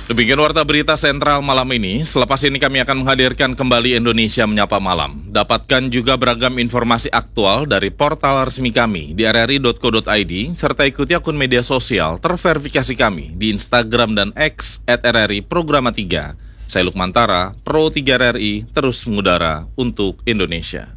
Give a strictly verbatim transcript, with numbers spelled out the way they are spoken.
Demikian Warta Berita Sentral malam ini. Selepas ini kami akan menghadirkan kembali Indonesia Menyapa Malam. Dapatkan juga beragam informasi aktual dari portal resmi kami di r r i dot co dot i d serta ikuti akun media sosial terverifikasi kami di Instagram dan X at r r i programa tiga. Saya Lukman Tara, Pro tiga R R I, terus mengudara untuk Indonesia.